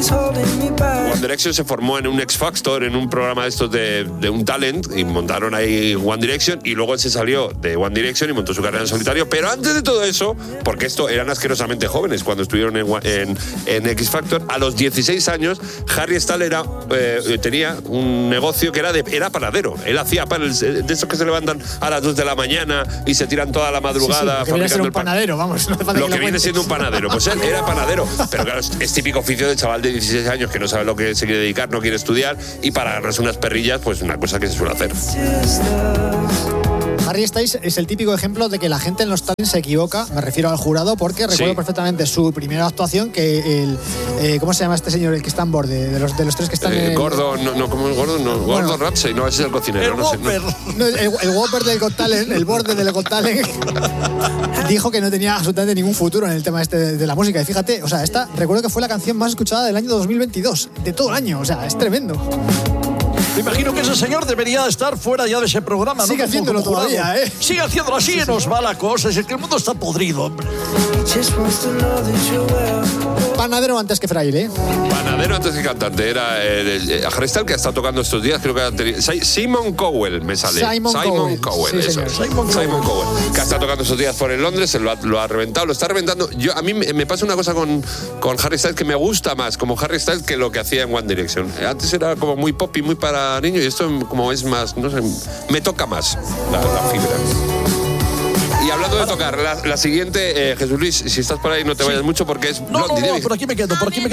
One Direction se formó en un X Factor, en un programa de estos de un talent, y montaron ahí One Direction, y luego él se salió de One Direction y montó su carrera en solitario. Pero antes de todo eso, porque esto eran asquerosamente jóvenes cuando estuvieron en X Factor, a los 16 años Harry Styles tenía un negocio que era panadero. Él hacía panes de esos que se levantan a las 2 de la mañana y se tiran toda la madrugada sí, fabricando el pan. Panadero, vamos. No lo que viene siendo un panadero. Pues él era panadero. Pero claro, es típico oficio de chaval de 16 años que no sabe lo que se quiere dedicar, no quiere estudiar, y para ganarse unas perrillas, pues una cosa que se suele hacer. Harry Styles es el típico ejemplo de que la gente en los talents se equivoca, me refiero al jurado, porque recuerdo perfectamente su primera actuación, que ¿cómo se llama este señor, el que está en borde? De los tres que están en Gordon, ¿cómo es Gordon? No, bueno, Gordon Ramsay, no, ese es el cocinero. El Whopper. El Whopper del Got Talent, el borde del Got Talent, dijo que no tenía absolutamente ningún futuro en el tema este de la música. Y fíjate, o sea, esta recuerdo que fue la canción más escuchada del año 2022, de todo el año, o sea, es tremendo. Me imagino que ese señor debería estar fuera ya de ese programa, ¿no? Sigue haciéndolo todavía, ¿eh? Sigue haciéndolo, así nos va la cosa. Es que el mundo está podrido, hombre. Panadero antes que fraile. Panadero antes que cantante. Era Harry Styles, que ha estado tocando estos días, creo que Simon Cowell me sale. Simon Cowell, sí, eso. Simon Cowell, que ha estado tocando estos días por en Londres, lo ha reventado, lo está reventando. A mí me pasa una cosa con Harry Styles que me gusta más como Harry Styles que lo que hacía en One Direction. Antes era como muy pop y muy para niños, y esto como es más, no sé, me toca más la fibra. Y hablando de tocar, la siguiente, Jesús Luis, si estás por ahí no te vayas mucho porque es Blondie. No, por aquí me quedo.